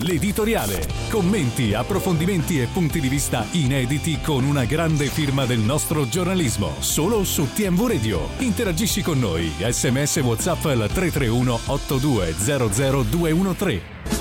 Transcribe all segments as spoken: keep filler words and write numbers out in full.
L'editoriale. Commenti, approfondimenti e punti di vista inediti con una grande firma del nostro giornalismo. Solo su T M V Radio. Interagisci con noi. Sms WhatsApp al tre tre uno otto due zero zero due uno tre.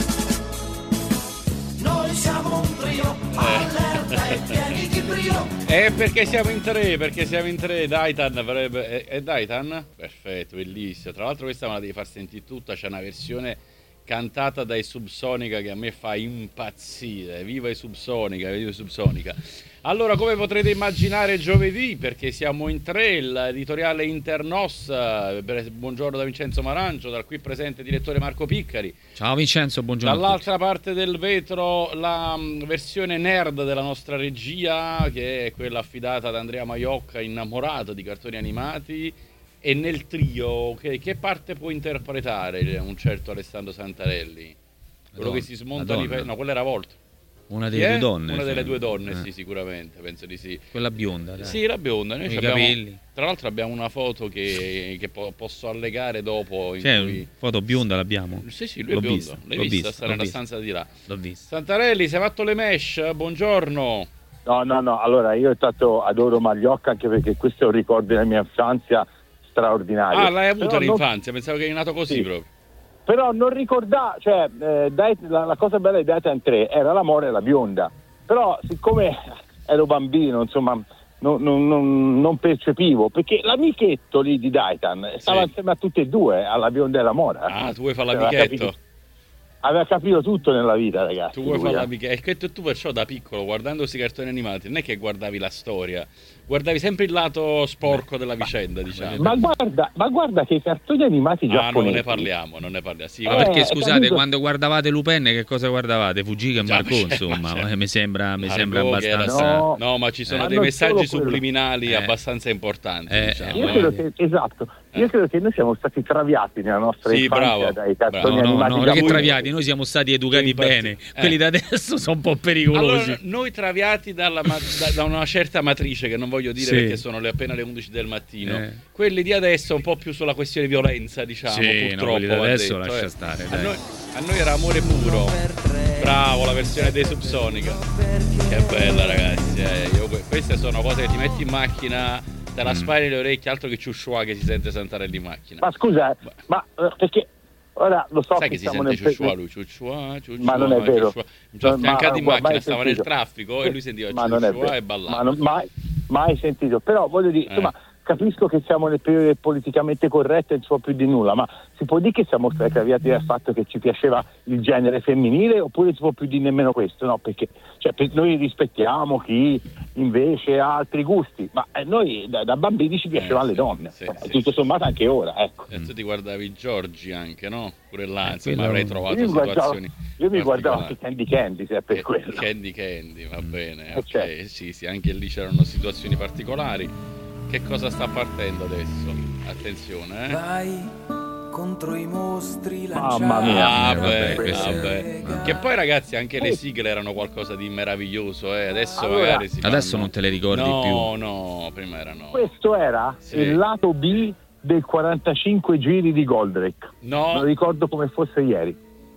Noi siamo un trio, allerta e pieni di brio. E perché siamo in tre? Perché siamo in tre. Daitan avrebbe... È, è Daitan? Perfetto, bellissimo. Tra l'altro questa me la devi far sentire tutta. C'è una versione cantata dai Subsonica che a me fa impazzire. Viva i Subsonica, viva i Subsonica. Allora, come potrete immaginare, giovedì, perché siamo in tre, l'editoriale Internos. Buongiorno da Vincenzo Marangio, dal qui presente direttore Marco Piccari. Ciao Vincenzo, buongiorno. Dall'altra parte del vetro la versione nerd della nostra regia, che è quella affidata ad Andrea Maiocca, innamorato di cartoni animati. E nel trio, che, che parte può interpretare un certo Alessandro Santarelli? Quello donna, che si smonta di pe- no, quella era Volto. Una delle due donne. Una delle sì. due donne, eh. sì, sicuramente, penso di sì. Quella bionda, dai. Sì, la bionda. Noi I abbiamo, capelli. tra l'altro abbiamo una foto che, che po- posso allegare dopo. In C'è cui... una foto bionda, l'abbiamo? Sì, sì, lui l'ho è biondo. vista, L'hai l'ho vista? vista, Sta l'ho nella vista. stanza di là. L'ho vista. Santarelli, sei fatto le mesh? Buongiorno. No, no, no, allora io intanto adoro Magliocca anche perché questo è un ricordo della mia infanzia straordinario. Ah, l'hai avuto Però all'infanzia, non... pensavo che eri nato così sì. proprio. Però non ricordavo, cioè eh, dai, la, la cosa bella di Dayton tre era l'amore e la bionda, però siccome ero bambino, insomma, non, non, non, non percepivo, perché l'amichetto lì di Dayton stava sì. insieme a tutti e due, alla bionda e alla mora. Ah, tu vuoi fare Aveva l'amichetto? capito, aveva capito tutto nella vita, ragazzi. Tu vuoi lui, fare eh. l'amichetto? E che tu perciò da piccolo, guardando questi cartoni animati, non è che guardavi la storia, guardavi sempre il lato sporco della vicenda, diciamo. Ma guarda, ma guarda che i cartoni animati Ah, giapponesi... non ne parliamo, non ne parliamo. Sì, Ma guarda- perché Eh, scusate, capito. quando guardavate Lupin che cosa guardavate? Fugica e Già, Marco, c'è- insomma, c'è- eh, mi sembra, mi Margot sembra che era- abbastanza... No. No, ma ci sono Eh, dei ma non messaggi solo quello. subliminali Eh. abbastanza importanti, Eh, diciamo. Io eh, credo eh. che, esatto, io credo che noi siamo stati traviati nella nostra Sì, infanzia bravo, dai bravo. cartoni No, no, animati no, non è che giapponesi. traviati, noi siamo stati educati Infatti, bene, eh. quelli da adesso sono un po' pericolosi. Allora, noi traviati dalla ma- da, da una certa matrice, che non voglio dire Sì. perché sono le appena le undici del mattino, Eh. quelli di adesso un po' più sulla questione violenza, diciamo, Sì, no, purtroppo. quelli da va adesso detto, lascia eh. stare, A dai. noi, a noi era amore puro. Bravo, la versione dei Subsonica. Che bella, ragazzi. Eh. Io, que- queste sono cose che ti metti in macchina, te la Mm. spari le orecchie, altro che ciusciua che si sente Santarelli in macchina. Ma scusa, eh, ma eh, perché ora lo so Sai che che si siamo sente nel ciusciua lui, ciusciua, ciusciua, Ma non è vero. ciusciua. Mi sono Ma- affiancato in ma- macchina, mai stava nel sentito. traffico e lui sentiva Ma non è ciusciua vero. e ballava. Ma non, mai, mai sentito. Però voglio dire, Eh. insomma, capisco che siamo nel periodo del politicamente corretto e non so più di nulla, ma si può dire che siamo stati traviati dal fatto che ci piaceva il genere femminile oppure si può più dire nemmeno questo? No, perché cioè, per- noi rispettiamo chi invece ha altri gusti, ma eh, noi da, da bambini ci piacevano Eh, le sì, donne, sì, insomma, sì, tutto sì. sommato anche ora, ecco. E tu ti guardavi Giorgi anche, no? Pure là, Eh, insomma, quello- avrei trovato Io mi guardavo, situazioni io mi guardavo anche particolari. Candy Candy, se è per Ca- quello. Candy Candy, va bene, Eh, ok, certo. sì, sì, anche lì c'erano situazioni particolari. Che cosa sta partendo adesso? Attenzione, eh. Vai contro i mostri Mamma mia. Ah, Eh, vabbè, beh, questo è- vabbè. vabbè. Che poi, ragazzi, anche le sigle erano qualcosa di meraviglioso, eh. Adesso Allora, magari si Adesso fanno- non te le ricordi no, più. No, no, prima erano. Questo era Sì. il lato B del quarantacinque giri di Goldrake. No. Me lo ricordo come fosse ieri.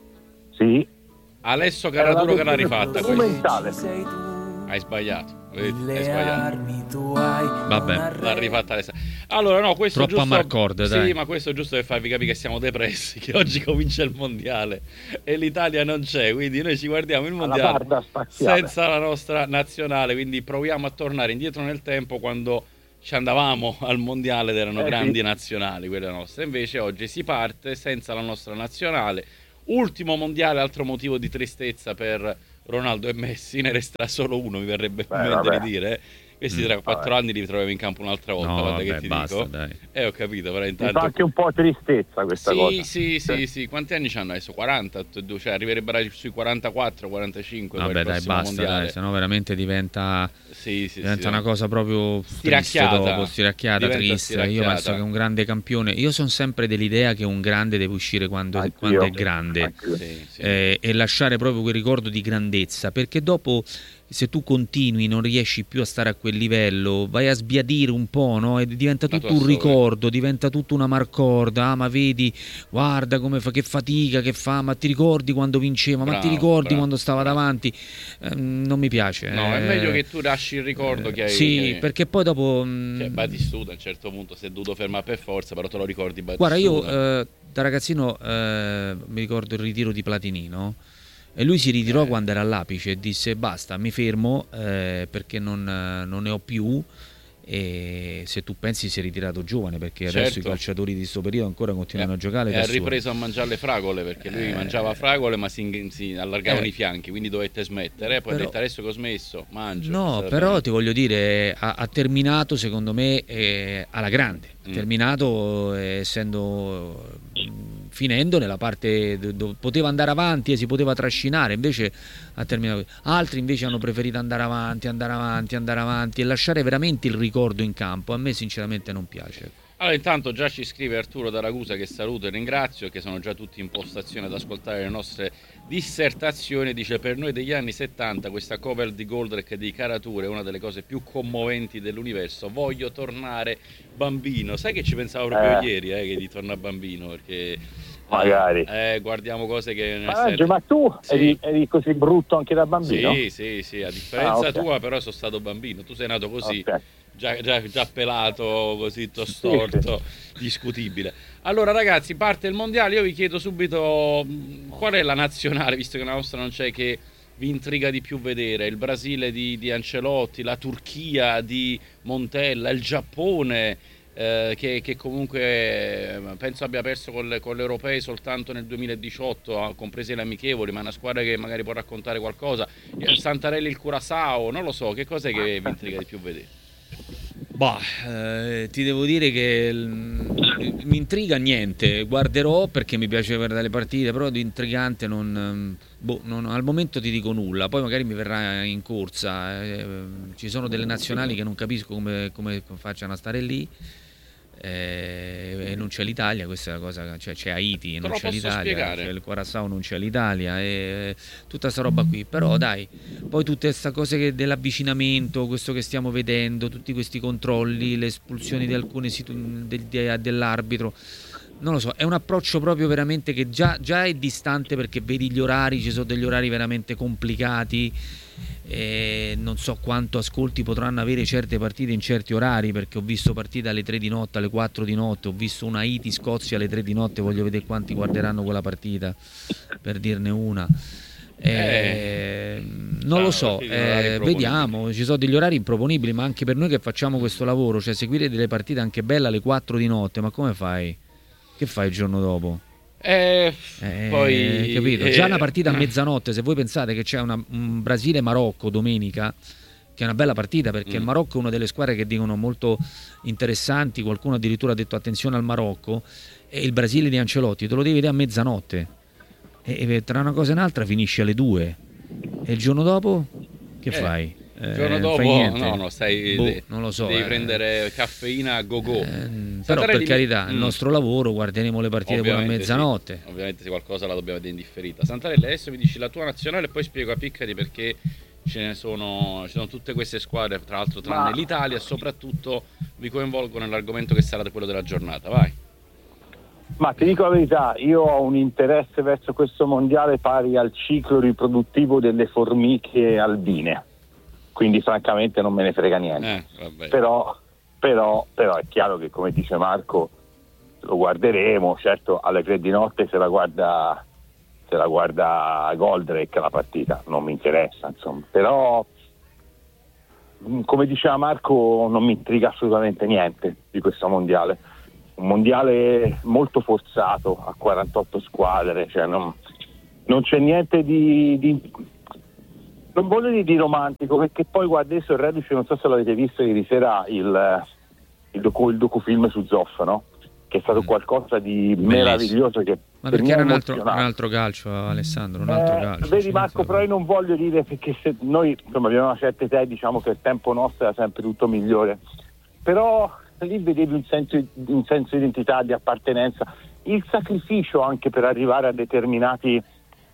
Sì. Alessio Era la Caraturo che l'ha versione rifatta strumentale. questa. Sei tu, Hai sbagliato, vedi? Hai le sbagliato. armi tu hai. Vabbè. una L'ha re- rifatta Alessio. Allora, no, questo è Troppo giusto. amarcord, sì, dai. ma questo è giusto per farvi capire che siamo depressi, che oggi comincia il mondiale e l'Italia non c'è, quindi noi ci guardiamo il Alla mondiale barda spaziale. senza la nostra nazionale, quindi proviamo a tornare indietro nel tempo quando ci andavamo al mondiale ed erano Eh, grandi sì. nazionali quelle nostre. Invece oggi si parte senza la nostra nazionale. Ultimo mondiale, altro motivo di tristezza per Ronaldo e Messi, ne resterà solo uno, mi verrebbe Beh, in mente vabbè. di dire. Questi Mm. tra quattro Vabbè. anni li troviamo in campo un'altra volta, No, guarda che vabbè, ti basta, dico. dai. Eh, ho capito, però Mi intanto... fa anche un po' tristezza questa sì, cosa. sì, sì, sì, quanti anni c'hanno adesso? quaranta, tutti e due, cioè arriverebbero sui quarantaquattro quarantacinque. poi Vabbè, il dai, prossimo basta, mondiale. dai, sennò veramente diventa, Sì, sì, diventa sì, una cosa proprio triste Stiracchiata. dopo, stiracchiata, Diventa triste. Io stiracchiata. penso che un grande campione, io sono sempre dell'idea che un grande deve uscire quando, Anch'io. quando è grande. Anch'io. Sì, sì. Eh, e lasciare proprio quel ricordo di grandezza, perché dopo se tu continui, non riesci più a stare a quel livello, vai a sbiadire un po', no? E diventa tutto un ricordo, diventa tutto una marcorda. Ah, ma vedi, guarda come fa, che fatica che fa, ma ti ricordi quando vinceva, bravo, ma ti ricordi bravo, quando stava bravo. davanti? Eh, non mi piace. No, eh, è meglio che tu lasci il ricordo che hai. Sì, che... perché poi dopo... Mh... Cioè, Batistuta a un certo punto si è dovuto fermare per forza, però te lo ricordi Batistuta. Guarda, io eh, da ragazzino eh, mi ricordo il ritiro di Platini, no? E lui si ritirò eh. quando era all'apice e disse basta, mi fermo eh, perché non, non ne ho più. E se tu pensi si è ritirato giovane, perché certo. adesso i calciatori di questo periodo ancora continuano eh, a giocare. E ha ripreso a mangiare le fragole, perché lui eh, mangiava fragole ma si, si allargavano eh, i fianchi, quindi dovette smettere. Poi però, ha detto adesso che ho smesso, mangio. No, però bene. Ti voglio dire, ha, ha terminato secondo me eh, alla grande. Ha mm. terminato eh, essendo... finendo nella parte dove poteva andare avanti e si poteva trascinare, invece ha terminato. Altri invece hanno preferito andare avanti, andare avanti, andare avanti e lasciare veramente il ricordo in campo. A me sinceramente non piace. Allora, intanto già ci scrive Arturo da Ragusa, che saluto e ringrazio, che sono già tutti in postazione ad ascoltare le nostre dissertazioni. Dice: per noi degli anni settanta questa cover di Goldrake di Caratura è una delle cose più commoventi dell'universo. Voglio tornare bambino. Sai che ci pensavo proprio eh. ieri, eh, che di tornare bambino, perché magari eh, guardiamo cose che ma, ma tu sì. eri, eri così brutto anche da bambino? Sì, sì, sì, a differenza ah, okay. tua, però sono stato bambino. Tu sei nato così, okay. già, già, già pelato, così storto, sì, sì. discutibile. Allora ragazzi, parte il mondiale. Io vi chiedo subito qual è la nazionale, visto che la nostra non c'è, che vi intriga di più vedere. Il Brasile di, di Ancelotti, la Turchia di Montella, il Giappone eh, che, che comunque eh, penso abbia perso con le, con le europee soltanto nel duemiladiciotto, comprese le amichevoli, ma è una squadra che magari può raccontare qualcosa. Il Santarelli, il Curaçao, non lo so, che cos'è che vi intriga di più vedere? Bah, eh, ti devo dire che l- mi intriga niente, guarderò perché mi piace vedere le partite, però di intrigante non, boh, non, al momento ti dico nulla, poi magari mi verrà in corsa, eh, ci sono delle nazionali che non capisco come, come facciano a stare lì, eh, e non c'è l'Italia, questa è la cosa, cioè c'è Haiti e non c'è l'Italia, c'è il Curaçao, non c'è l'Italia e tutta sta roba qui, però dai, poi tutte queste cose che dell'avvicinamento, questo che stiamo vedendo, tutti questi controlli, le espulsioni di alcune situ- del, de, dell'arbitro, non lo so, è un approccio proprio veramente che già, già è distante, perché vedi gli orari, ci sono degli orari veramente complicati. E non so quanto ascolti potranno avere certe partite in certi orari, perché ho visto partite alle tre di notte, alle quattro di notte, ho visto una Haiti-Scozia alle tre di notte, voglio vedere quanti guarderanno quella partita, per dirne una. Eh, eh, non lo so, eh, vediamo, ci sono degli orari improponibili, ma anche per noi che facciamo questo lavoro, cioè seguire delle partite anche belle alle quattro di notte, ma come fai? Che fai il giorno dopo? Eh, eh, poi, capito? Eh, già una partita a mezzanotte, se voi pensate che c'è una, un Brasile-Marocco domenica, che è una bella partita, perché mm. il Marocco è una delle squadre che dicono molto interessanti, qualcuno addirittura ha detto attenzione al Marocco, e il Brasile di Ancelotti te lo devi vedere a mezzanotte, e, e tra una cosa e un'altra finisce alle due, e il giorno dopo che eh. fai? Il giorno eh, dopo no, no, stai, boh, de- non lo so, devi eh. prendere caffeina a go-go. Eh, però per carità, mm. il nostro lavoro, guarderemo le partite pure a mezzanotte. Sì. Ovviamente se qualcosa la dobbiamo vedere in differita. Santarelli, adesso mi dici la tua nazionale e poi spiego a Piccari perché ce ne sono, ci sono tutte queste squadre, tra l'altro tranne Ma... l'Italia, e soprattutto vi coinvolgo nell'argomento che sarà quello della giornata. Vai. Ma ti dico la verità, io ho un interesse verso questo mondiale pari al ciclo riproduttivo delle formiche albine. Quindi francamente non me ne frega niente, eh, però, però, però è chiaro che, come dice Marco, lo guarderemo. Certo, alle tre di notte se la guarda se la guarda Goldrake la partita, non mi interessa, insomma, però come diceva Marco non mi intriga assolutamente niente di questo mondiale, un mondiale molto forzato a quarantotto squadre, cioè non, non c'è niente di, di non voglio dire di romantico, perché poi guarda, adesso il reduce, non so se l'avete visto ieri sera, il, il, docu, il docufilm su Zoff, no? Che è stato qualcosa di Bellissimo. meraviglioso. Che ma perché era un altro, un altro calcio, Alessandro, un altro eh, calcio. Vedi Marco, però io non voglio dire, perché se noi insomma abbiamo una certa età, diciamo che il tempo nostro era sempre tutto migliore, però lì vedevi un senso, un senso di identità, di appartenenza, il sacrificio anche per arrivare a determinati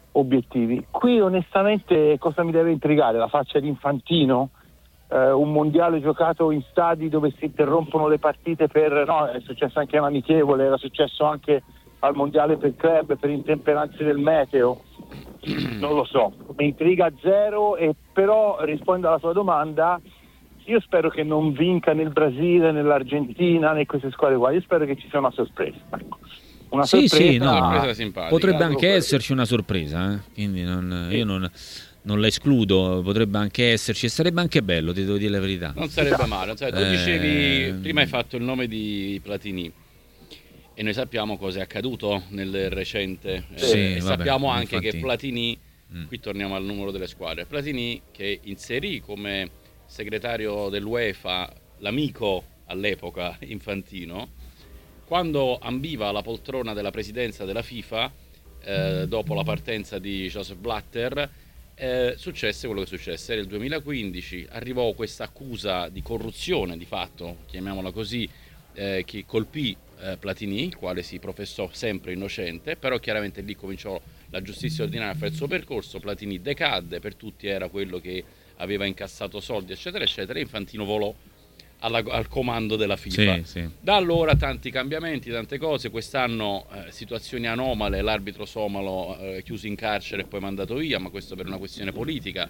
obiettivi. Qui onestamente cosa mi deve intrigare? La faccia di Infantino? Eh, un mondiale giocato in stadi dove si interrompono le partite per... no, è successo anche un amichevole, era successo anche al mondiale per club, per intemperanze del meteo. Non lo so, mi intriga zero, e però rispondo alla tua domanda. Io spero che non vinca nel Brasile, nell'Argentina, né queste squadre qua. Io spero che ci sia una sorpresa. Ecco. Una sì, sorpresa, sì, no, sorpresa simpatica. Potrebbe anche esserci una sorpresa, eh? Quindi non, io non, non la escludo, potrebbe anche esserci, e sarebbe anche bello, ti devo dire la verità. Non sarebbe male, cioè, tu Eh... dicevi, prima hai fatto il nome di Platini, e noi sappiamo cosa è accaduto nel recente, Sì, eh, e vabbè, sappiamo anche infatti... che Platini, mm. qui torniamo al numero delle squadre, Platini che inserì come segretario dell'UEFA l'amico all'epoca Infantino, quando ambiva alla poltrona della presidenza della FIFA, eh, dopo la partenza di Joseph Blatter, eh, successe quello che successe. Nel duemilaquindici arrivò questa accusa di corruzione, di fatto, chiamiamola così, eh, che colpì eh, Platini, il quale si professò sempre innocente, però chiaramente lì cominciò la giustizia ordinaria a fare il suo percorso. Platini decadde, per tutti era quello che aveva incassato soldi, eccetera, eccetera, e Infantino volò Alla, al comando della FIFA. Sì, sì. Da allora tanti cambiamenti, tante cose. Quest'anno eh, situazioni anomale, l'arbitro somalo eh, chiuso in carcere e poi mandato via, ma questo per una questione politica.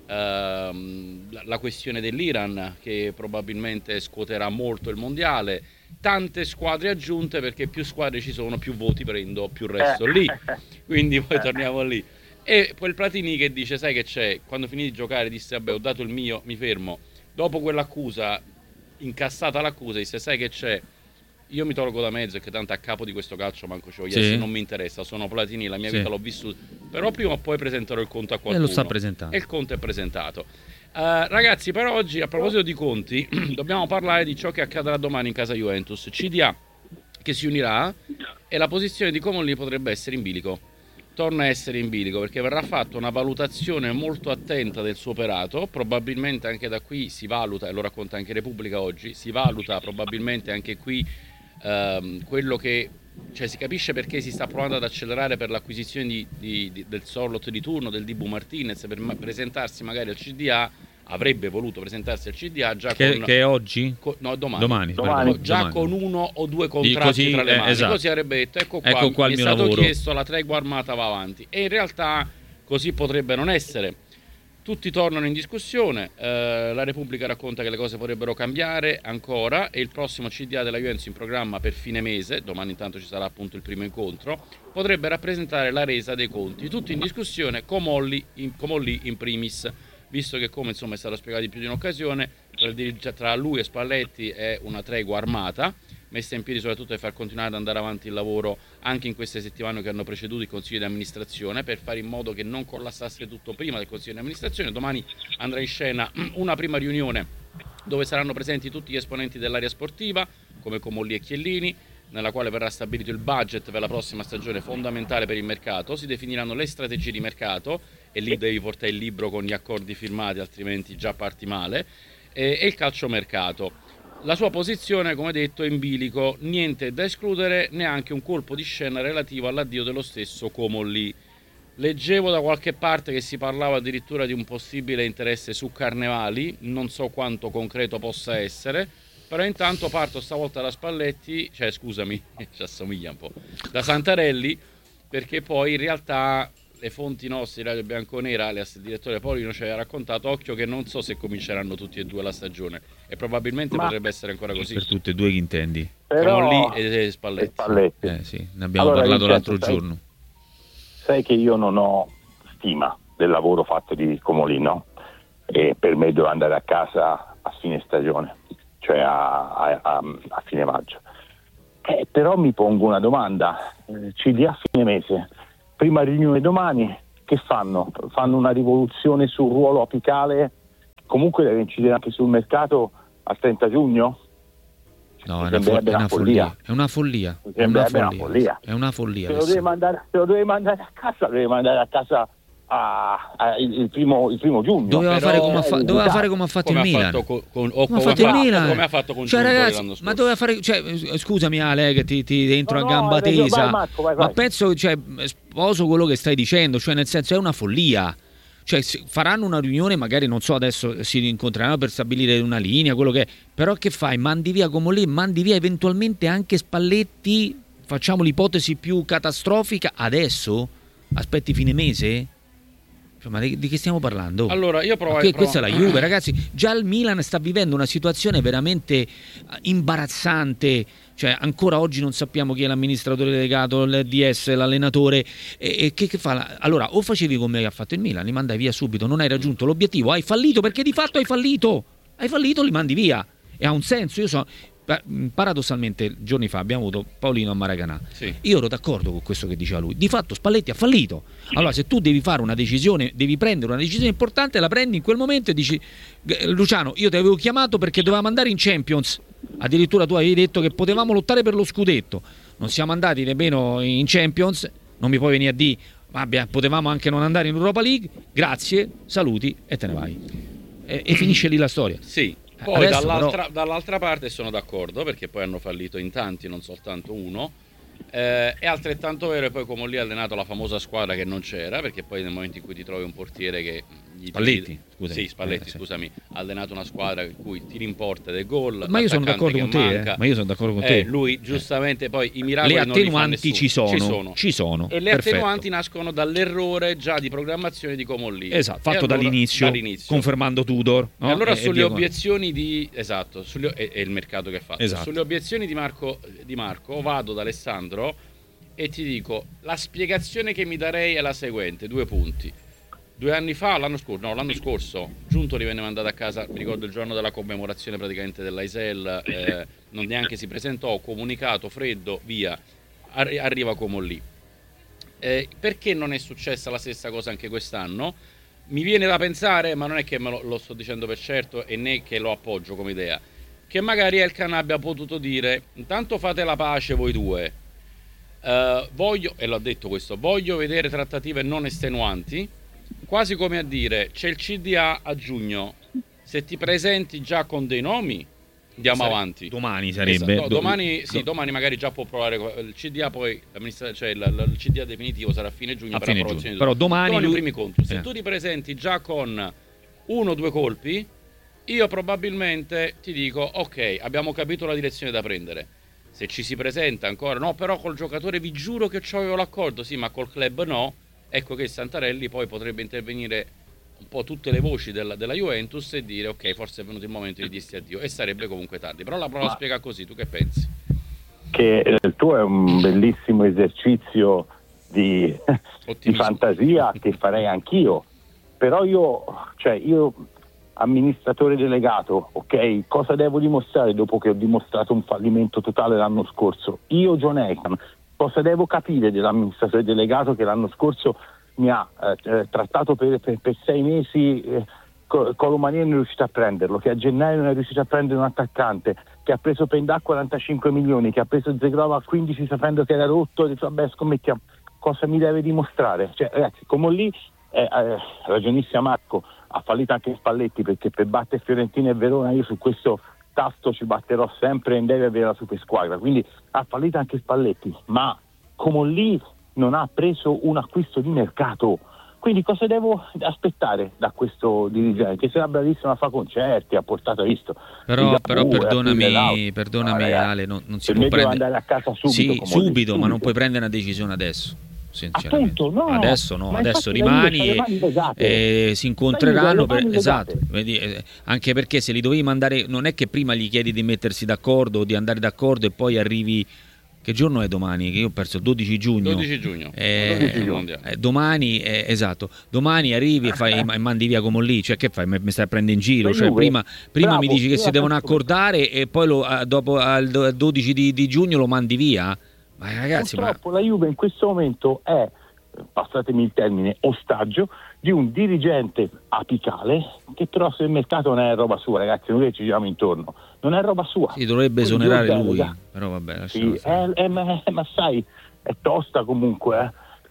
Ehm, la, la questione dell'Iran, che probabilmente scuoterà molto il mondiale. Tante squadre aggiunte, perché più squadre ci sono, più voti prendo, più resto lì. Quindi poi torniamo lì. E poi il Platini che dice, sai che c'è, quando finì di giocare disse, vabbè, ho dato il mio, mi fermo. Dopo quell'accusa, incassata l'accusa, disse, sai che c'è, io mi tolgo da mezzo, che tanto a capo di questo calcio manco ci voglio, sì. non mi interessa, sono Platini, la mia sì. vita l'ho vissuta, però prima o poi presenterò il conto a qualcuno. E lo sta presentando. E il conto è presentato. Uh, ragazzi, per oggi, a proposito di conti, dobbiamo parlare di ciò che accadrà domani in casa Juventus. C D A che si unirà, e la posizione di Comolli potrebbe essere in bilico. Torna a essere in bilico, perché verrà fatta una valutazione molto attenta del suo operato. Probabilmente anche da qui si valuta, e lo racconta anche Repubblica oggi, si valuta probabilmente anche qui ehm, quello che, cioè si capisce perché si sta provando ad accelerare per l'acquisizione di, di, di, del Sorlot di turno, del Dibu Martinez, per ma- presentarsi magari al C D A. Avrebbe voluto presentarsi al C D A già che, con, che è oggi? con no, domani, domani, domani. già domani. con uno o due contratti così, tra le eh, mani, esatto. così avrebbe detto ecco qua, ecco qua mi il è mio stato lavoro. chiesto, la tregua armata va avanti, e in realtà così potrebbe non essere. Tutti tornano in discussione, eh, la Repubblica racconta che le cose potrebbero cambiare ancora, e il prossimo C D A della Juventus in programma per fine mese, domani intanto ci sarà appunto il primo incontro, potrebbe rappresentare la resa dei conti. Tutti in discussione, Comolli in, Comolli in primis, visto che, come insomma è stato spiegato in più di un'occasione, tra, tra lui e Spalletti è una tregua armata, messa in piedi soprattutto per far continuare ad andare avanti il lavoro anche in queste settimane che hanno preceduto il Consiglio di amministrazione, per fare in modo che non collassasse tutto prima del Consiglio di amministrazione. Domani andrà in scena una prima riunione dove saranno presenti tutti gli esponenti dell'area sportiva, come Comolli e Chiellini, nella quale verrà stabilito il budget per la prossima stagione, fondamentale per il mercato. Si definiranno le strategie di mercato, e lì devi portare il libro con gli accordi firmati, altrimenti già parti male, e, e il calciomercato. La sua posizione, come detto, è in bilico, niente da escludere, neanche un colpo di scena relativo all'addio dello stesso Comolli. Leggevo da qualche parte che si parlava addirittura di un possibile interesse su Carnevali, non so quanto concreto possa essere, però intanto parto stavolta da Spalletti, cioè scusami, ci assomiglia un po', da Santarelli, perché poi in realtà le fonti nostre, Radio Bianconera, alias il direttore Paolino, ci aveva raccontato, occhio che non so se cominceranno tutti e due la stagione, e probabilmente Ma... potrebbe essere ancora così. Per tutte e due chi intendi? Però... Comolli e Spalletti. E Spalletti. Eh sì, ne abbiamo allora, parlato Vincenzo, l'altro sai, giorno. Sai che io non ho stima del lavoro fatto di Comolli, no? E per me doveva andare a casa a fine stagione, cioè a, a, a, a fine maggio. Eh, però mi pongo una domanda, eh, C D A a fine mese, prima riunione domani, che fanno? Fanno una rivoluzione sul ruolo apicale, comunque deve incidere anche sul mercato al trenta giugno? No, è una, fo- è una follia. È una follia. È una follia. È una follia. Se lo deve mandare, se lo deve mandare a casa, deve mandare a casa a, a, il, il, primo, il primo giugno. Doveva Però, fare come ha, fa- eh, doveva esatto. fare come ha fatto come il ha Milan. fatto con, con, o come ha come fatto il fa- Milan, come ha fatto con cioè, Giunto ragazzi, l'anno scorso. ma doveva fare, cioè, scusami Ale che ti, ti entro No, a no, gamba hai ragione, tesa, vai, Marco, vai, vai. ma penso, cioè, sposo quello che stai dicendo, cioè nel senso è una follia. Cioè faranno una riunione, magari non so, adesso si incontreranno per stabilire una linea, quello che è, però che fai? Mandi via Comolli, mandi via eventualmente anche Spalletti, facciamo l'ipotesi più catastrofica adesso? Aspetti fine mese? Cioè, ma di, di che stiamo parlando? Allora, io provo, Que- provo- questa è la Juve, ragazzi. Già il Milan sta vivendo una situazione veramente imbarazzante. Cioè, ancora oggi non sappiamo chi è l'amministratore delegato, il D S, l'allenatore. E, e che, che fa? Allora, o facevi come ha fatto il Milan, li mandai via subito, non hai raggiunto l'obiettivo, hai fallito perché di fatto hai fallito. Hai fallito, li mandi via. E ha un senso. Io so. Paradossalmente giorni fa abbiamo avuto Paolino a Maracanã. Sì. Io ero d'accordo con questo che diceva lui. Di fatto Spalletti ha fallito. Allora se tu devi fare una decisione, devi prendere una decisione importante, la prendi in quel momento e dici: Luciano, io ti avevo chiamato perché dovevamo andare in Champions. Addirittura tu avevi detto che potevamo lottare per lo scudetto. Non siamo andati nemmeno in Champions. Non mi puoi venire a dire vabbè, potevamo anche non andare in Europa League. Grazie, saluti e te ne vai. E, e finisce lì la storia. Sì. Poi Adesso, dall'altra, però... dall'altra parte sono d'accordo, perché poi hanno fallito in tanti, non soltanto uno. Eh, è altrettanto vero, e poi come lì ha allenato la famosa squadra che non c'era, perché poi nel momento in cui ti trovi un portiere che gli Spalletti, scusami. sì, Spalletti, eh, sì. scusami, ha allenato una squadra in cui tiri in porta del gol, ma io sono d'accordo che con te, manca, eh. ma io sono d'accordo con eh, te. lui giustamente poi i miracoli le non li fa attenuanti nessuno. ci sono, ci sono, ci sono. E le Perfetto. attenuanti nascono dall'errore già di programmazione di Comolli. Esatto, fatto allora, dall'inizio, dall'inizio, confermando Tudor. No? E allora e, sulle e obiezioni di esatto, sulle, e, e il mercato che ha fatto. Esatto. Sulle obiezioni di Marco, di Marco vado da Alessandro e ti dico, la spiegazione che mi darei è la seguente, due punti. Due anni fa, l'anno scorso, no, l'anno scorso, Giuntoli venne mandato a casa, mi ricordo il giorno della commemorazione praticamente dell'Aisel, eh, non neanche si presentò, comunicato, freddo, via, Arri- arriva Comolli. Eh, perché non è successa la stessa cosa anche quest'anno? Mi viene da pensare, ma non è che me lo, lo sto dicendo per certo e né che lo appoggio come idea, che magari Elkann abbia potuto dire, intanto fate la pace voi due, Uh, voglio, e l'ho detto questo, voglio vedere trattative non estenuanti, quasi come a dire c'è il C D A a giugno, se ti presenti già con dei nomi andiamo Sare- avanti. Domani sarebbe. Esatto. No, Do- domani, do- sì, domani magari già può provare il C D A, poi cioè il, il C D A definitivo sarà a fine giugno A per fine approvazione. giugno. Però domani domani lui- primi conti. Se eh. tu ti presenti già con uno o due colpi, io probabilmente ti dico ok, abbiamo capito la direzione da prendere. Se ci si presenta ancora, no, però col giocatore vi giuro che c'avevo l'accordo, sì, ma col club no, ecco che Santarelli poi potrebbe intervenire un po' tutte le voci della, della Juventus e dire ok, forse è venuto il momento di dirsi addio, e sarebbe comunque tardi. Però la prova Ma... spiega così, tu che pensi? Che il tuo è un bellissimo esercizio di, di fantasia che farei anch'io, però io, cioè io amministratore delegato, ok, cosa devo dimostrare dopo che ho dimostrato un fallimento totale l'anno scorso? Io, John Elkann, cosa devo capire dell'amministratore delegato che l'anno scorso mi ha eh, trattato per, per, per sei mesi eh, Colomani non è riuscito a prenderlo, che a gennaio non è riuscito a prendere un attaccante, che ha preso Pendà quarantacinque milioni, che ha preso Zegrova a quindici sapendo che era rotto, e detto vabbè scommettiamo, cosa mi deve dimostrare? Cioè ragazzi, come lì eh, eh, ragionissima Marco, ha fallito anche Spalletti, perché per battere Fiorentina e Verona io su questo tasto ci batterò sempre e deve avere la super squadra, quindi ha fallito anche Spalletti, ma come lì non ha preso un acquisto di mercato. Quindi cosa devo aspettare da questo dirigente? Che sarà bravissimo a fare concerti, ha portato a visto. Però, però Ligabue, perdonami, perdonami no, Ale, non, non si per può me prendere. andare a casa subito. Sì, subito, subito, ma non puoi prendere una decisione adesso. Sinceramente. Appunto, no, adesso no, ma adesso infatti rimani la Juve c'ha le e, mani e si incontreranno per, mani esatto, legate. vedi, eh, anche perché se li dovevi mandare, non è che prima gli chiedi di mettersi d'accordo o di andare d'accordo e poi arrivi. Che giorno è domani? Che io ho perso il dodici giugno. dodici giugno. Eh, dodici giugno. eh, domani, eh, esatto. Domani arrivi e, fai, e mandi via come lì. Cioè, che fai? Mi stai a prendere in giro? La Cioè, Juve, prima prima bravo, mi dici che io si la devono penso accordare e poi lo, eh, dopo al dodici di, di giugno lo mandi via? Ma ragazzi, Purtroppo ma... la Juve in questo momento è, passatemi il termine, ostaggio di un dirigente apicale che però se il mercato non è roba sua, ragazzi, noi ci giriamo intorno, non è roba sua. Si dovrebbe Quindi esonerare io lui, delega. però vabbè, Sì, stare. è, è, ma, ma sai, è tosta comunque, eh.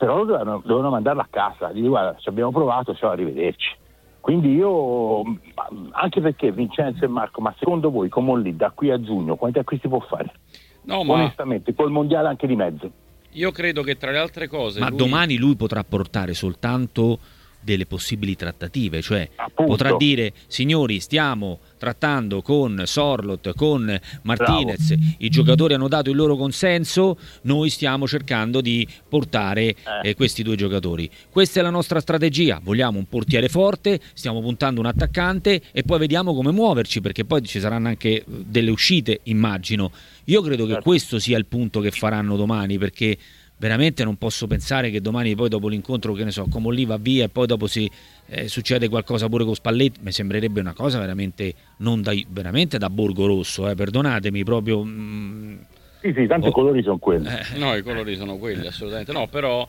però dovevano, dovevano mandarlo a casa, gli guarda, ci abbiamo provato, ciao, arrivederci. Quindi io, anche perché Vincenzo e Marco, ma secondo voi come lì da qui a giugno quanti acquisti può fare? No, ma onestamente, col mondiale anche di mezzo. Io credo che tra le altre cose ma lui... domani lui potrà portare soltanto delle possibili trattative, cioè Appunto. potrà dire: signori, stiamo trattando con Sorloth, con Martinez, Bravo. I giocatori hanno dato il loro consenso, noi stiamo cercando di portare eh. Eh, questi due giocatori, questa è la nostra strategia, vogliamo un portiere forte, stiamo puntando un attaccante e poi vediamo come muoverci, perché poi ci saranno anche delle uscite, immagino. Io credo che questo sia il punto che faranno domani, perché veramente non posso pensare che domani poi dopo l'incontro, che ne so, come lì va via e poi dopo si eh, succede qualcosa pure con Spalletti, mi sembrerebbe una cosa veramente non da, veramente da Borgo Rosso, eh, perdonatemi proprio. Mm, sì sì, tanti oh, colori sono quelli. Eh, no, i colori sono quelli, assolutamente no, però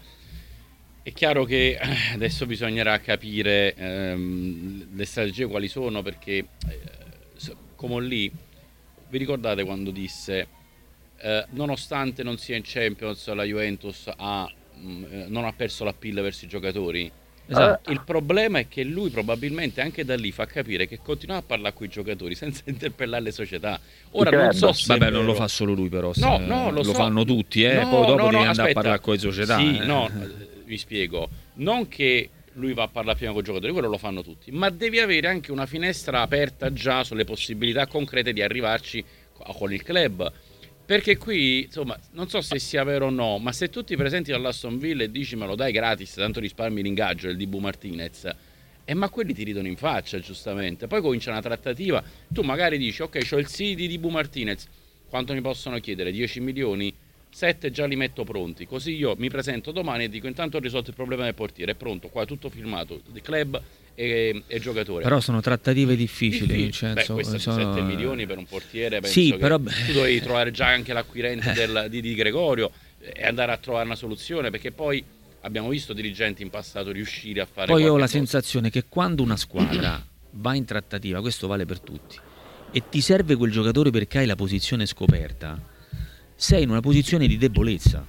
è chiaro che adesso bisognerà capire ehm, le strategie quali sono, perché eh, come lì, vi ricordate quando disse Eh, nonostante non sia in Champions, la Juventus ha, mh, non ha perso l'appeal verso i giocatori? Esatto. Il problema è che lui probabilmente anche da lì fa capire che continua a parlare con i giocatori senza interpellare le società. Ora non so se vabbè, non lo fa solo lui, però no, no, lo, lo so. fanno tutti, eh. no, poi dopo no, devi no, andare aspetta. a parlare con le società. Sì, eh. no, vi spiego. Non che lui va a parlare prima con i giocatori, quello lo fanno tutti, ma devi avere anche una finestra aperta già sulle possibilità concrete di arrivarci con il club. Perché qui, insomma, non so se sia vero o no, ma se tu ti presenti dall'Aston Villa e dici me lo dai gratis, tanto risparmi l'ingaggio del Dibu Martinez, eh, ma quelli ti ridono in faccia, giustamente. Poi comincia una trattativa, tu magari dici, ok, c'ho il sì di Dibu Martinez, quanto mi possono chiedere? dieci milioni? sette già li metto pronti, così io mi presento domani e dico intanto ho risolto il problema del portiere, è pronto, qua tutto filmato, il club e, e giocatore. Però sono trattative difficili, Difficili. Vincenzo. Beh, sono... sette milioni per un portiere, penso sì, che però... tu dovevi trovare già anche l'acquirente del, di, di Gregorio e andare a trovare una soluzione, perché poi abbiamo visto dirigenti in passato riuscire a fare poi ho la cosa. sensazione che quando una squadra va in trattativa, questo vale per tutti, e ti serve quel giocatore perché hai la posizione scoperta, sei in una posizione di debolezza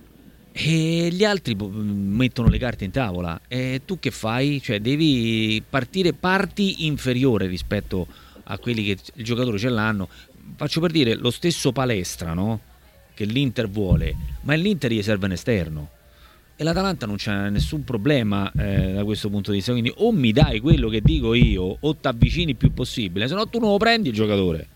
e gli altri mettono le carte in tavola e tu che fai? Cioè devi partire parti inferiore rispetto a quelli che il giocatore ce l'hanno. Faccio per dire lo stesso Palestra, no? Che l'Inter vuole, ma l'Inter gli serve un esterno e l'Atalanta non c'è nessun problema eh, da questo punto di vista, quindi o mi dai quello che dico io o ti avvicini il più possibile, se no tu non lo prendi il giocatore.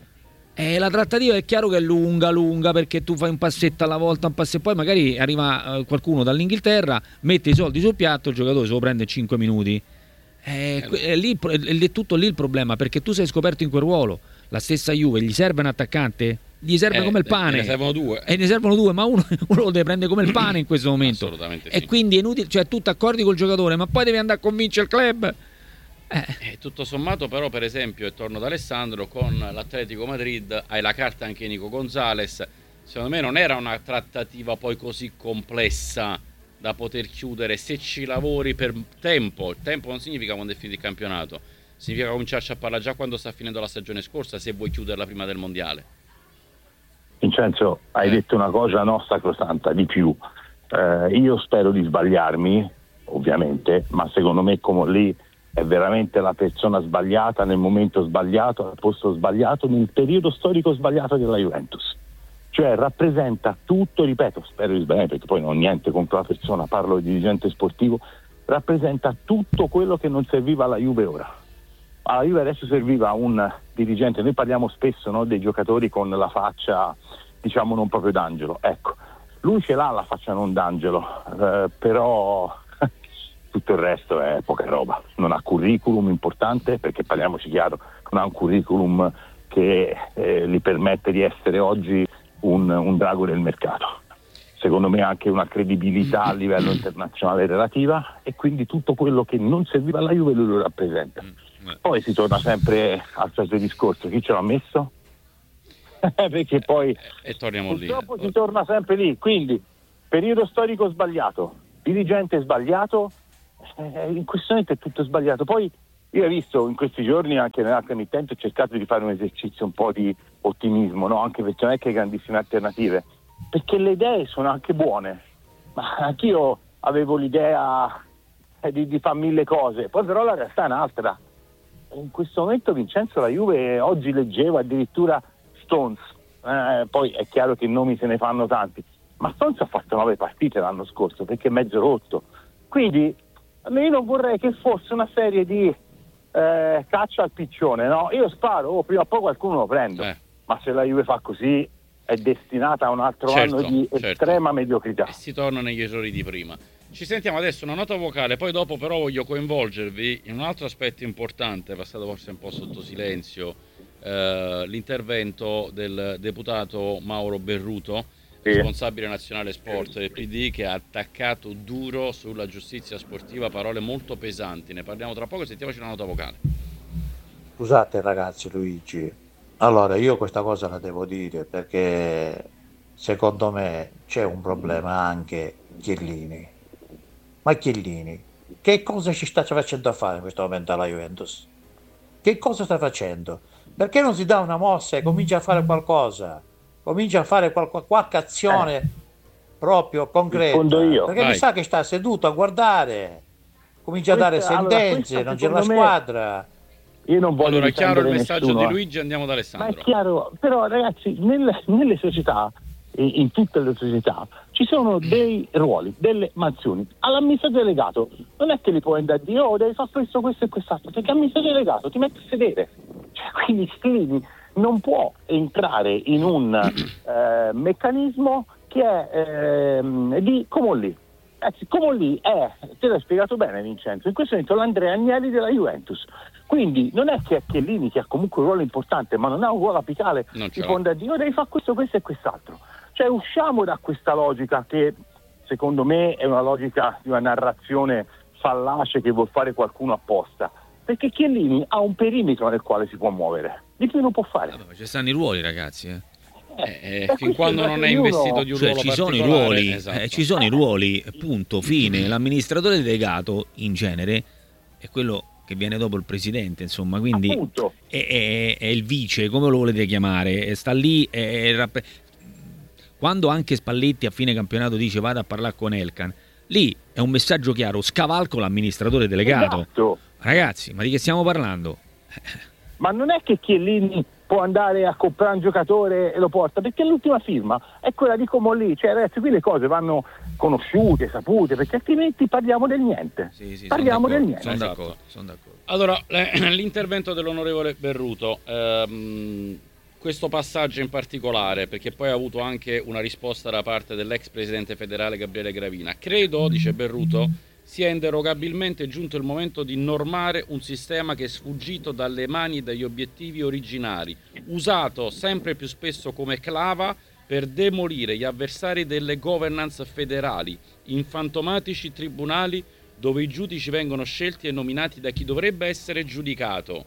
E la trattativa è chiaro che è lunga, lunga, perché tu fai un passetto alla volta, un passo e poi magari arriva eh, qualcuno dall'Inghilterra, mette i soldi sul piatto, il giocatore se lo prende in cinque minuti. È, è, lì, è tutto lì il problema, perché tu sei scoperto in quel ruolo. La stessa Juve, gli serve un attaccante? Gli serve eh, come il pane. Ne servono due. E ne servono due, ma uno, uno lo deve prendere come il pane in questo momento. Assolutamente e sì. Quindi è inutile, cioè tu ti accordi col giocatore, ma poi devi andare a convincere il club. Eh. Eh, tutto sommato però, per esempio, e torno da Alessandro, con l'Atletico Madrid hai la carta anche Nico Gonzalez, secondo me non era una trattativa poi così complessa da poter chiudere se ci lavori per tempo. Il tempo non significa quando è finito il campionato, significa cominciarci a parlare già quando sta finendo la stagione scorsa, se vuoi chiuderla prima del mondiale. Vincenzo, hai eh. detto una cosa no sacrosanta di più, eh, io spero di sbagliarmi ovviamente, ma secondo me come lì è veramente la persona sbagliata nel momento sbagliato, al posto sbagliato, nel periodo storico sbagliato della Juventus. Cioè rappresenta tutto, ripeto, spero di sbagliare perché poi non ho niente contro la persona, parlo di dirigente sportivo, rappresenta tutto quello che non serviva alla Juve ora. Alla Juve adesso serviva un dirigente, noi parliamo spesso, no, dei giocatori con la faccia, diciamo, non proprio d'angelo. Ecco, lui ce l'ha la faccia non d'angelo, eh, però... tutto il resto è poca roba, non ha curriculum importante, perché parliamoci chiaro, non ha un curriculum che eh, gli permette di essere oggi un, un drago del mercato. Secondo me ha anche una credibilità a livello internazionale relativa, e quindi tutto quello che non serviva alla Juve lui lo rappresenta. Poi si torna sempre al solito discorso, chi ce l'ha messo? Perché poi e, e torniamo lì. Purtroppo si torna sempre lì, quindi periodo storico sbagliato, dirigente sbagliato, Eh, in questo momento è tutto sbagliato. Poi io ho visto in questi giorni anche nell'altro emittente, ho cercato di fare un esercizio un po' di ottimismo, no? Anche perché non è che grandissime alternative, perché le idee sono anche buone, ma anch'io avevo l'idea di, di fare mille cose, poi però la realtà è un'altra. In questo momento, Vincenzo, la Juve, oggi leggevo addirittura Stones, eh, poi è chiaro che nomi se ne fanno tanti, ma Stones ha fatto nove partite l'anno scorso perché è mezzo rotto, quindi io non vorrei che fosse una serie di eh, caccia al piccione, no? Io sparo, oh, prima o poi qualcuno lo prendo, eh. ma se la Juve fa così è destinata a un altro certo, anno di certo. estrema mediocrità. E si torna negli errori di prima. Ci sentiamo adesso una nota vocale, poi dopo però voglio coinvolgervi in un altro aspetto importante, passato forse un po' sotto silenzio, eh, l'intervento del deputato Mauro Berruto, sì. responsabile nazionale sport del P D, che ha attaccato duro sulla giustizia sportiva, parole molto pesanti. Ne parliamo tra poco, sentiamoci una nota vocale. Scusate ragazzi, Luigi, allora io questa cosa la devo dire perché secondo me c'è un problema anche Chiellini. Ma Chiellini, che cosa ci sta facendo a fare in questo momento alla Juventus? Che cosa sta facendo? Perché non si dà una mossa e comincia a fare qualcosa? Comincia a fare qualche, qualche azione eh. proprio concreta. Io. Perché Vai. mi sa che sta seduto a guardare, comincia questa, a dare sentenze, allora, non c'è la squadra. Io non voglio allora, chiaro il messaggio nessuno, di Luigi, andiamo da Alessandro. Ma è chiaro, però ragazzi, nelle, nelle società, in tutte le società, ci sono dei ruoli, delle mansioni. All'amministratore delegato non è che li puoi andare a dire oh devi fare questo, questo e quest'altro, perché l'amministratore delegato ti mette a sedere, cioè, quindi Chiellini non può entrare in un eh, meccanismo che è eh, di Comolli. Eh, Comolli è, te l'hai spiegato bene Vincenzo, in questo momento l'Andrea Agnelli della Juventus, quindi non è che è Chiellini che ha comunque un ruolo importante ma non ha un ruolo apicale, ti può andare a dire oh, devi fare questo, questo e quest'altro. Cioè usciamo da questa logica che secondo me è una logica di una narrazione fallace che vuol fare qualcuno apposta, perché Chiellini ha un perimetro nel quale si può muovere, di più non può fare. Vabbè, ma ci stanno i ruoli ragazzi, eh. Eh, eh, fin quando non è investito di un cioè, ruolo ci sono i ruoli, esatto. eh, ci sono i ruoli, punto, fine. L'amministratore delegato in genere è quello che viene dopo il presidente, insomma, quindi è, è, è il vice, come lo volete chiamare, sta lì, è, è, quando anche Spalletti a fine campionato dice vado a parlare con Elkan, lì è un messaggio chiaro, scavalco l'amministratore delegato. Esatto. Ragazzi, ma di che stiamo parlando? Ma non è che Chiellini può andare a comprare un giocatore e lo porta, perché l'ultima firma è quella di Comolli, cioè ragazzi qui le cose vanno conosciute, sapute, perché altrimenti parliamo del niente. Sì, sì, parliamo del niente. Sono d'accordo, sono d'accordo. Allora, l'intervento dell'onorevole Berruto, ehm, questo passaggio in particolare, perché poi ha avuto anche una risposta da parte dell'ex presidente federale Gabriele Gravina. Credo, dice Berruto, sia inderogabilmente giunto il momento di normare un sistema che è sfuggito dalle mani e dagli obiettivi originari, usato sempre più spesso come clava per demolire gli avversari delle governance federali, in fantomatici tribunali dove i giudici vengono scelti e nominati da chi dovrebbe essere giudicato.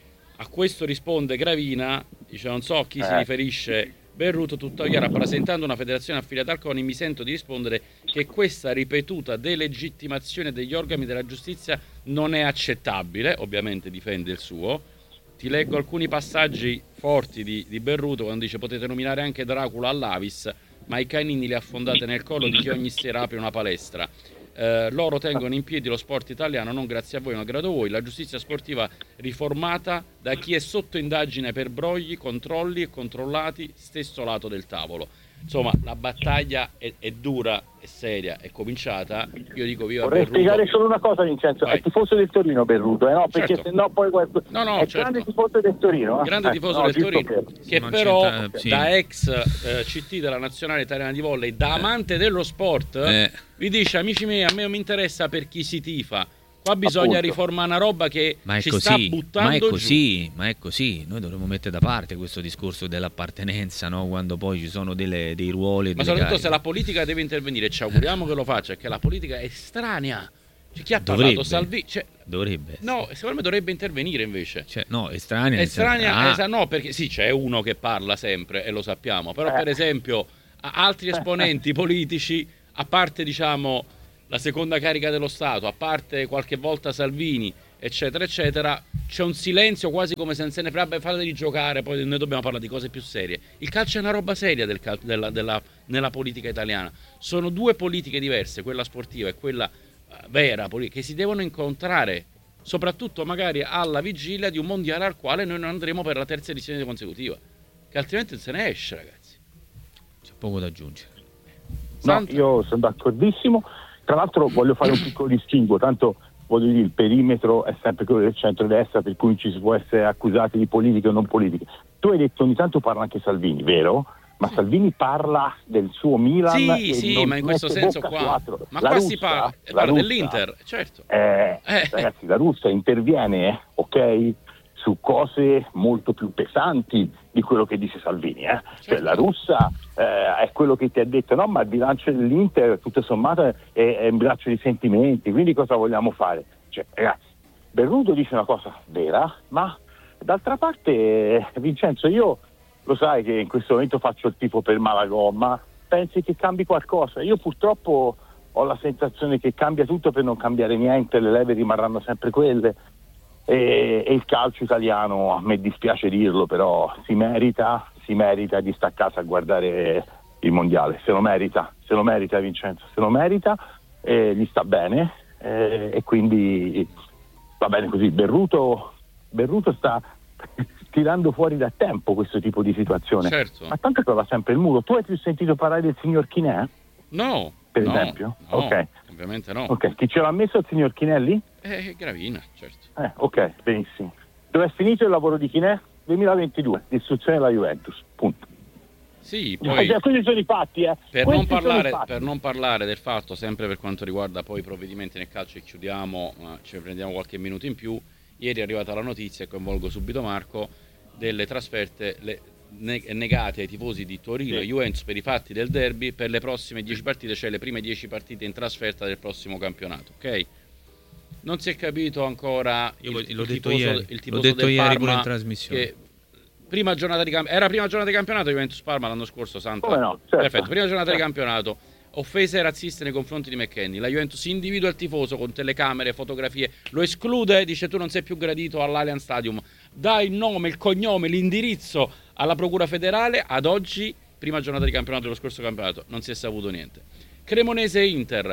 A questo risponde Gravina, dice non so a chi eh. si riferisce Berruto, tuttavia rappresentando una federazione affiliata al CONI mi sento di rispondere che questa ripetuta delegittimazione degli organi della giustizia non è accettabile, ovviamente difende il suo. Ti leggo alcuni passaggi forti di, di Berruto quando dice potete nominare anche Dracula all'Avis, ma i canini li affondate nel collo di chi ogni sera apre una palestra. Eh, loro tengono in piedi lo sport italiano non grazie a voi ma grazie a voi, la giustizia sportiva riformata da chi è sotto indagine per brogli, controlli e controllati stesso lato del tavolo. Insomma, la battaglia è, è dura, è seria, è cominciata. Io dico viva Vorrei Berruto. spiegare solo una cosa Vincenzo, Vai. È tifoso del Torino Berruto, eh, no? Perché certo. se no poi qualcuno... no, no, è certo. grande tifoso del Torino, eh? grande tifoso eh, del no, Torino che, che non però sì. da ex eh, C T della nazionale italiana di volley, da amante dello sport eh. vi dice amici miei a me non mi interessa per chi si tifa, qua bisogna Appunto. riformare una roba che ma è ci così, sta buttando ma è giù. così, ma è così. Noi dovremmo mettere da parte questo discorso dell'appartenenza, no? Quando poi ci sono delle, dei ruoli, ma delle soprattutto cariche. se la politica deve intervenire, ci auguriamo che lo faccia, che la politica è estranea. Cioè, chi ha Dovrebbe. parlato Salvini, cioè, Dovrebbe. no, secondo me dovrebbe intervenire invece. Cioè, no, estranea. Estranea, ah. esa- no, perché sì, c'è uno che parla sempre e lo sappiamo, però Eh. per esempio a- altri esponenti politici, a parte diciamo la seconda carica dello Stato, a parte qualche volta Salvini, eccetera eccetera, c'è un silenzio quasi come se non se ne frega, fateli giocare, poi noi dobbiamo parlare di cose più serie. Il calcio è una roba seria del cal- della, della, nella politica italiana. Sono due politiche diverse, quella sportiva e quella uh, vera, che si devono incontrare, soprattutto magari alla vigilia di un mondiale al quale noi non andremo per la terza edizione consecutiva, che altrimenti non se ne esce, ragazzi. C'è poco da aggiungere. No, io sono d'accordissimo. Tra l'altro voglio fare un piccolo distinguo, tanto voglio dire, il perimetro è sempre quello del centrodestra, per cui ci si può essere accusati di politiche o non politiche. Tu hai detto ogni tanto parla anche Salvini, vero? Ma Salvini parla del suo Milan. Sì, e sì, non ma in questo senso qua. Ma la qua Russia, si parla, la parla Russia, dell'Inter, certo. Eh, Eh. Ragazzi, la Russia interviene, ok, su cose molto più pesanti di quello che dice Salvini. Eh? Certo. Cioè, la Russia eh, è quello che ti ha detto, no, ma il bilancio dell'Inter, tutto sommato, è, è un bilancio di sentimenti, quindi cosa vogliamo fare? Cioè, ragazzi, Berruto dice una cosa vera, ma d'altra parte, eh, Vincenzo, io lo sai che in questo momento faccio il tifo per Malagomma, pensi che cambi qualcosa? Io purtroppo ho la sensazione che cambia tutto per non cambiare niente, le leve rimarranno sempre quelle. E, e il calcio italiano, a me dispiace dirlo, però si merita, si merita di stare a casa a guardare il mondiale, se lo merita, se lo merita Vincenzo, se lo merita, eh, gli sta bene, eh, e quindi va bene così. Berruto, Berruto sta tirando fuori da tempo questo tipo di situazione, Certo. ma tanto trova sempre il muro. Tu hai più sentito parlare del signor Chinè? No, per no, esempio? no, Ok. ovviamente no. Ok, chi ce l'ha messo il signor Chinelli? Eh, Gravina, certo. Eh, ok, benissimo. Dove è finito il lavoro di Chinè? duemilaventidue, distruzione della Juventus, punto. Sì, poi Eh, questi sono i fatti, eh. per Questi non, sono i parlare, fatti. per non parlare del fatto, sempre per quanto riguarda poi i provvedimenti nel calcio, e chiudiamo, ma ci prendiamo qualche minuto in più. Ieri è arrivata la notizia, e coinvolgo subito Marco, delle trasferte le, ne, negate ai tifosi di Torino e Sì. Juventus per i fatti del derby per le prossime dieci partite, cioè le prime dieci partite in trasferta del prossimo campionato, ok? Non si è capito ancora Io il, l'ho il detto tifoso, ieri, il l'ho tifoso detto del ieri Parma, pure in trasmissione. che prima giornata di camp- era prima giornata di campionato Juventus-Parma l'anno scorso, Santa. Come no, certo. Perfetto, prima giornata di Certo. campionato. Offese razziste nei confronti di McKennie. La Juventus individua il tifoso con telecamere, fotografie, lo esclude, dice tu non sei più gradito all'Allianz Stadium. Dà il nome, il cognome, l'indirizzo alla Procura Federale. Ad oggi, prima giornata di campionato dello scorso campionato, non si è saputo niente. Cremonese Inter.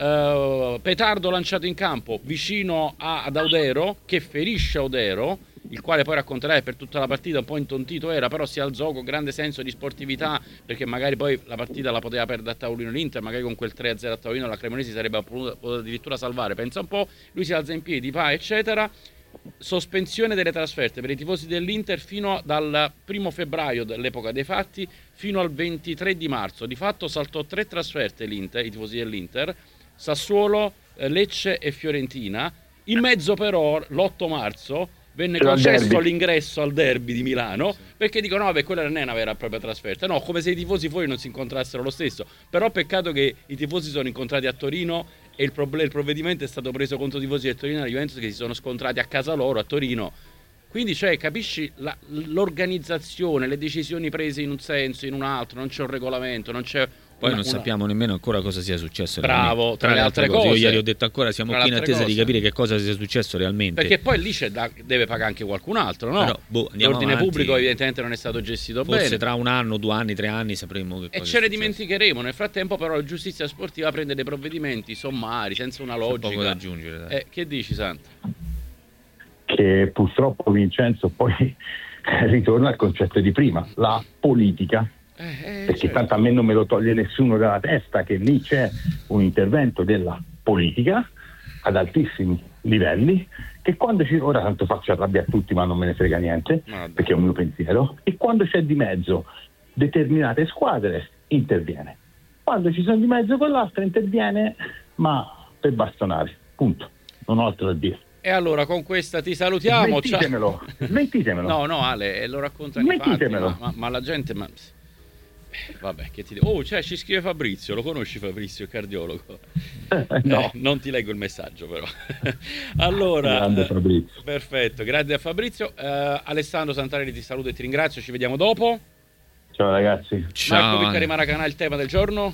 Uh, petardo lanciato in campo vicino a, ad Audero, che ferisce Audero, il quale poi racconterà che per tutta la partita un po' intontito era, però si alzò con grande senso di sportività, perché magari poi la partita la poteva perdere a tavolino l'Inter, magari con quel tre a zero a tavolino la Cremonese sarebbe potuta, potuta addirittura salvare, pensa un po', lui si alza in piedi, va eccetera. Sospensione delle trasferte per i tifosi dell'Inter fino a, dal primo febbraio dell'epoca dei fatti fino al ventitré di marzo. Di fatto saltò tre trasferte l'Inter, i tifosi dell'Inter, Sassuolo, eh, Lecce e Fiorentina. In mezzo però l'otto marzo venne C'era il concesso derby. l'ingresso al derby di Milano, perché dicono no, beh, quella non è una vera e propria trasferta, no, come se i tifosi fuori non si incontrassero lo stesso. Però peccato che i tifosi sono incontrati a Torino e il, proble- il provvedimento è stato preso contro i tifosi del Torino e la Juventus, che si sono scontrati a casa loro a Torino. Quindi, cioè, capisci la- l'organizzazione, le decisioni prese in un senso, in un altro, non c'è un regolamento, non c'è Poi una- non una- sappiamo nemmeno ancora cosa sia successo. Bravo, realmente. tra le altre cose. Io ieri ho detto ancora, siamo Tra qui in le altre attesa di cose. capire che cosa sia successo realmente. Perché poi lì c'è da- deve pagare anche qualcun altro, no? Però, boh, andiamo L'ordine avanti. pubblico evidentemente non è stato gestito Forse bene. tra un anno, due anni, tre anni sapremo che E cosa ce è ne successo. dimenticheremo. Nel frattempo, però, la giustizia sportiva prende dei provvedimenti sommari, senza una C'è logica. poco da aggiungere, dai. Eh, che dici, Santa? Che purtroppo Vincenzo poi ritorna al concetto di prima, la politica. Eh, eh, Perché certo. tanto a me non me lo toglie nessuno dalla testa che lì c'è un intervento della politica ad altissimi livelli, che quando ci, ora tanto faccio arrabbiare a tutti ma non me ne frega niente, Ma dai. perché è un mio pensiero, e quando c'è di mezzo determinate squadre interviene, quando ci sono di mezzo quell'altra interviene, ma per bastonare, punto, non ho altro da dire. E allora con questa ti salutiamo. Ciao. Smentitemelo, smentitemelo. No, no, Ale, eh, lo raccontano i fatti, Smettitemelo. ma, ma, ma la gente... Ma... eh, Vabbè, che ti dico? Oh, cioè, ci scrive Fabrizio, lo conosci Fabrizio, il cardiologo? No. Eh, non ti leggo il messaggio però. Allora, Grande eh, Fabrizio. perfetto, grazie a Fabrizio. Eh, Alessandro Santarelli ti saluto e ti ringrazio, ci vediamo dopo. Ciao ragazzi. Ciao. Marco Piccari Maracanà, il tema del giorno?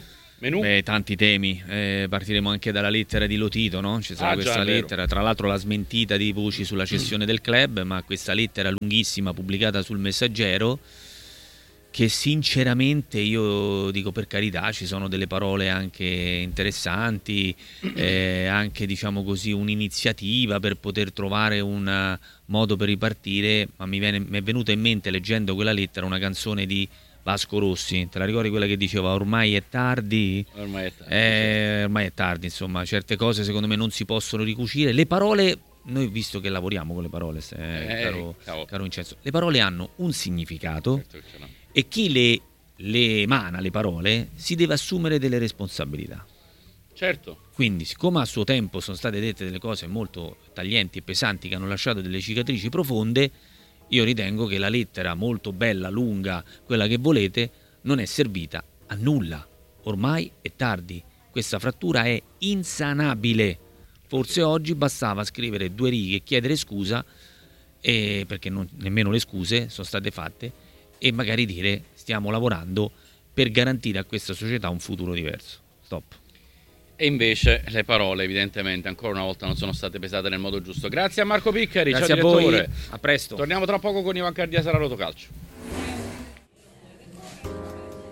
Menù? Beh, tanti temi, eh, partiremo anche dalla lettera di Lotito, no? Ci sarà Ah, questa già, è vero. lettera, tra l'altro la smentita di voci sulla cessione del club, ma questa lettera lunghissima pubblicata sul Messaggero, che sinceramente io dico, per carità, ci sono delle parole anche interessanti, eh, anche diciamo così un'iniziativa per poter trovare un modo per ripartire, ma mi, viene, mi è venuta in mente leggendo quella lettera una canzone di Vasco Rossi, te la ricordi quella che diceva ormai è tardi? Ormai è tardi. Eh, ormai è tardi, insomma, certe cose secondo me non si possono ricucire. Le parole, noi visto che lavoriamo con le parole, eh, Eh, caro, cavolo. caro Vincenzo, le parole hanno un significato Certo che ce l'ha. e chi le, le emana, le parole, si deve assumere delle responsabilità. Certo. Quindi, siccome a suo tempo sono state dette delle cose molto taglienti e pesanti che hanno lasciato delle cicatrici profonde, io ritengo che la lettera molto bella, lunga, quella che volete, non è servita a nulla. Ormai è tardi. Questa frattura è insanabile. Forse oggi bastava scrivere due righe e chiedere scusa, e perché non, nemmeno le scuse sono state fatte, e magari dire stiamo lavorando per garantire a questa società un futuro diverso. Stop. E invece le parole evidentemente ancora una volta non sono state pesate nel modo giusto. Grazie a Marco Piccari, Grazie ciao a voi, direttore. a presto. Torniamo tra poco con Ivan Cardiasera Rotocalcio.